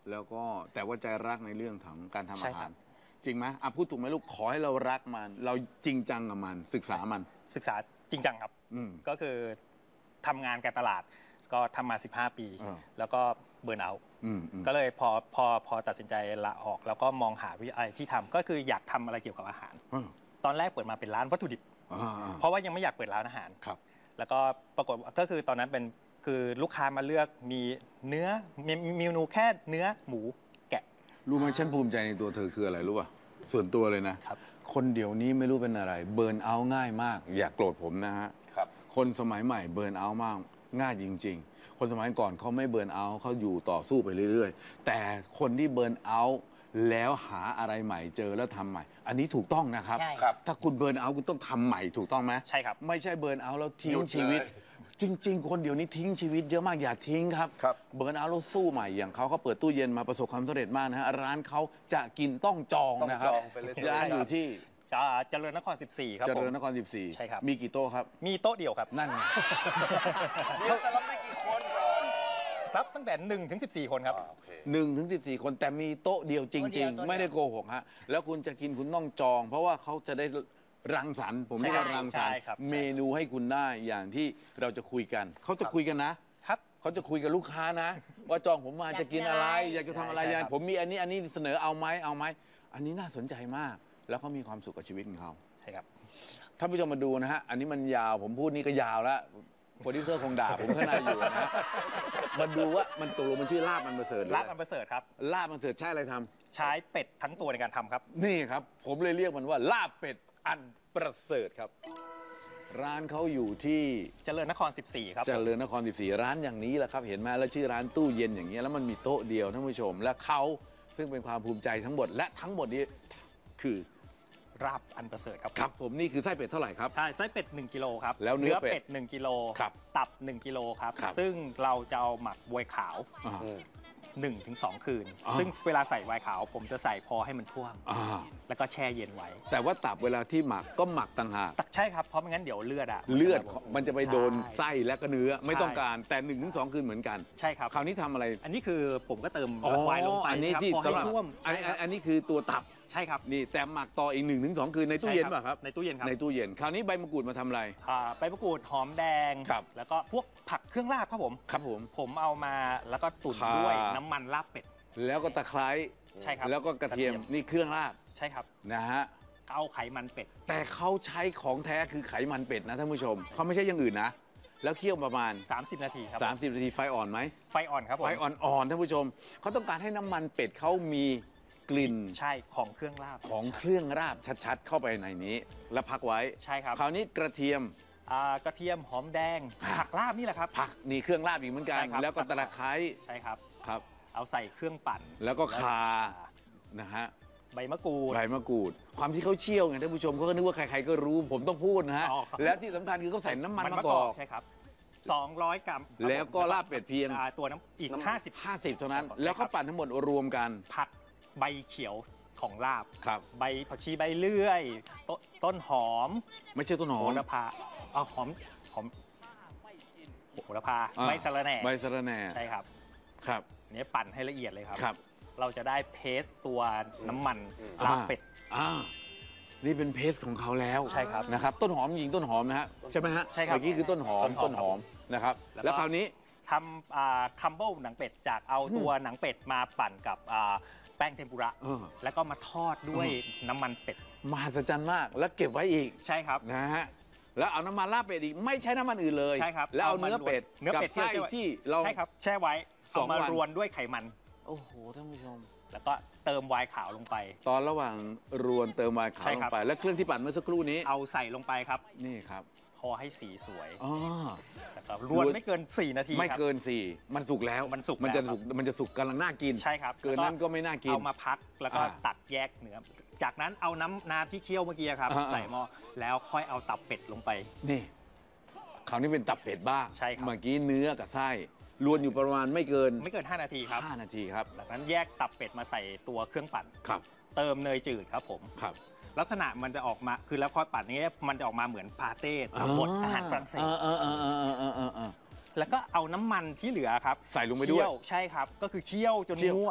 แล้วก็แต่ว่าใจรักในเรื่องของการทำอาหารจริงไหมพูดถูกไหมลูกขอให้เรารักมันเราจริงจังกับมันศึกษามันศึกษาจริงจังครับก็คือทำงานการตลาดก็ทำมา15 ปีแล้วก็เบิร์นเอาท์ก็เลยพอตัดสินใจลาออกแล้วก็มองหาวิธีอะไรที่ทำก็คืออยากทำอะไรเกี่ยวกับอาหารตอนแรกเปิดมาเป็นร้านวัตถุดิบเพราะว่ายังไม่อยากเปิดร้านอาหารแล้วก็ปรากฏก็คือตอนนั้นเป็นคือลูกค้ามาเลือกมีเนื้อมีเมนูแค่เนื้อหมูแกะรู้ไหมฉันภูมิใจในตัวเธอคืออะไรรู้ป่ะส่วนตัวเลยนะคนเดี๋ยวนี้ไม่รู้เป็นอะไรเบิร์นเอาท์ง่ายมากอย่าโกรธผมนะฮะคนสมัยใหม่เบิร์นเอาท์มากง่ายจริงๆคนสมัยก่อนเขาไม่เบิร์นเอาท์เขาอยู่ต่อสู้ไปเรื่อยๆแต่คนที่เบิร์นเอาท์แล้วหาอะไรใหม่เจอแล้วทำใหม่อันนี้ถูกต้องนะครับถ้าคุณเบิร์นเอาท์คุณต้องทำใหม่ถูกต้องไหมใช่ครับไม่ใช่เบิร์นเอาท์แล้วทิ้งชีวิตจริงๆคนเดี๋ยวนี้ทิ้งชีวิตเยอะมากอย่าทิ้งครับเบิร์นเอาท์แล้วสู้ใหม่อย่างเขาเปิดตู้เย็นมาประสบความสำเร็จมากนะฮะร้านเขาจะกินต้องจองนะครับร้านอยู่ที่เจริญนคร14ครับเจริญนคร14 ใช่ครับมีกี่โต๊ะครับมีโต๊ะเดียวครับนั่นแต่รับได้กี่คนก่อนรับตั้งแต่1 ถึง 14 คนครับ 1 ถึง 14 คนแต่มีโต๊ะเดียวจริงๆไม่ได้โกหกฮะแล้วคุณจะกินคุณต้องจองเพราะว่าเขาจะได้รังสรรค์ผมเรียกว่ารังสรรค์เมนูให้คุณได้อย่างที่เราจะคุยกันเขาจะคุยกันนะครับเขาจะคุยกับลูกค้านะว่าจองผมมาจะกินอะไรอยากจะทำอะไรอย่างผมมีอันนี้เสนอเอาไหมอันนี้น่าสนใจมากแล้วเขามีความสุขกับชีวิตของเขาใช่ครับท่านผู้ชมมาดูนะฮะอันนี้มันยาวผมพูดนี่ก็ยาวแล้วโปรดิวเซอร์คงด่าผมข้างในอยู่นะมาดูว่ามันตัวมันชื่อลาบมันประเสริฐลาบมันประเสริฐครับลาบมันประเสริฐใช้อะไรทำใช้เป็ดทั้งตัวในการทำครับนี่ครับผมเลยเรียกมันว่าลาบเป็ดอันประเสริฐครับร้านเขาอยู่ที่เจริญนคร14ครับเจริญนคร14ร้านอย่างนี้แหละครับเห็นไหมแล้วชื่อร้านตู้เย็นอย่างเงี้ยแล้วมันมีโต๊ะเดียวท่านผู้ชมและเขาซึ่งเป็นความภูมิใจทั้งหมดและทั้งหมดนี้คือลาบอันประเสริฐครับครับผมนี่คือไส้เป็ดเท่าไหร่ครับใช่ไส้เป็ด1 กิโลครับแล้วเนื้อเป็ด 1 กิโลตับ1 กิโลครับซึ่งเราจะเอาหมักบวยขาว1 ถึง 2 คืนซึ่งเวลาใส่ไวน์ขาวผมจะใส่พอให้มันท่วมแล้วก็แช่เย็นไว้แต่ว่าตับเวลาที่หมักก็หมักต่างหากใช่ครับเพราะไม่งั้นเดี๋ยวเลือดมันจะไปโดนไส้และก็เนื้อไม่ต้องการแต่1 ถึง 2 คืนเหมือนกันใช่ครับคราวนี้ทำอะไรอันนี้คือผมก็เติมไวน์ลงไปอันนี้ที่สำหรับอันนี้คือตัวตับใช่ครับนี่แต่หมักต่ออีก1 ถึง 2 คืนในตู้เย็นป่ะครับในตู้เย็นครับในตู้เย็นคราวนี้ใบมะกรูดมาทำอะไรใบมะกรูดหอมแดงแล้วก็พวกผักเครื่องลาบครับผมเอามาแล้วก็ตุ๋นด้วยน้ำมันลาบเป็ดแล้วก็ตะไคร้ใช่ครับแล้วก็กระเทียมนี่เครื่องลาบใช่ครับนะฮะเอาไขมันเป็ดแต่เขาใช้ของแท้คือไขมันเป็ดนะท่านผู้ชมเขาไม่ใช่อย่างอื่นนะแล้วเคี่ยวประมาณ 30 นาทีครับ 30 นาทีไฟอ่อนไหมไฟอ่อนครับผมไฟอ่อนๆท่านผู้ชมเขาต้องการให้น้ำมันเป็ดเขามีกลิ่นใช่ของเครื่องลาบชัดๆเข้าไปในนี้แล้วพักไว้ใช่ครับคราวนี้กระเทียมหอมแดงผักลาบนี่แหละครับผักนี่เครื่องลาบอีกเหมือนกันแล้วก็ตะไคร้ใช่ครับครับเอาใส่เครื่องปั่นแล้วก็ข่านะฮะใบมะกรูดความที่เขาเชี่ยวไงท่านผู้ชมเขาก็นึกว่าใครๆก็รู้ผมต้องพูดนะฮะแล้วที่สำคัญคือเขาใส่น้ำมันมะกอกใช่ครับ200 กรัมแล้วก็ลาบเป็ดเพียงตัวน้ำอีก50 เท่านั้นแล้วเขาปั่นทั้งหมดรวมกันผักใบเขียวของลาบครับใบผักชีใบเลื่อยต้นหอมไม่ใช่ต้นหอมโหระพาหอมโหระพาใบสะระแหน่ใช่ครับนี้ปั่นให้ละเอียดเลยครับเราจะได้เพสตัวน้ำมันลาบเป็ดนี่เป็นเพสของเขาแล้วใช่ครับนะครับต้นหอมยิงต้นหอมนะฮะใช่ไหมฮะใช่ครับเมื่อกี้คือต้นหอมนะครับแล้วคราวนี้ทำคัมเบิลหนังเป็ดจากเอาตัวหนังเป็ดมาปั่นกับแป้งเทมปุระแล้วก็มาทอดด้วยน้ำมันเป็ดมหัศจรรย์มากแล้วเก็บไว้อีกใช่ครับนะฮะแล้วเอาน้ำมันลาบเป็ดอีกไม่ใช้น้ำมันอื่นเลยใช่ครับแล้วเอาเนื้อเป็ดกับไส้ที่เราใช่ครับแช่ไว้เอามารวนด้วยไขมันโอ้โหท่านผู้ชมแล้วก็เติมไวน์ขาวลงไปตอนระหว่างรวนเติมไวน์ขาวลงไปแล้วเครื่องที่ปั่นเมื่อสักครู่นี้เอาใส่ลงไปครับนี่ครับพอให้สีสวยแล้วรวนไม่เกิน4 นาทีไม่เกิน4มันสุกแล้วมันจะสุกกำลังน่ากินใช่ครับเกินนั้นก็ไม่น่ากินเอามาพักแล้วก็ตัดแยกเนื้อจากนั้นเอาน้ำที่เคี่ยวเมื่อกี้ครับใส่หม้อแล้วค่อยเอาตับเป็ดลงไปนี่คราวนี้เป็นตับเป็ดบ้างใช่ครับเมื่อกี้เนื้อกับไส้รวนอยู่ประมาณไม่เกิน 5 นาทีครับ 5 นาทีครับจากนั้นแยกตับเป็ดมาใส่ตัวเครื่องปั่นครับเติมเนยจืดครับผมครับลักษณะมันจะออกมาคือแล้วพอปั่นนี้มันจะออกมาเหมือนปาเต้บดอาหารฝรั่งเศสแล้วก็เอาน้ำมันที่เหลือครับใส่ลงไปด้วยใช่ครับก็คือเคี่ยวจนนัว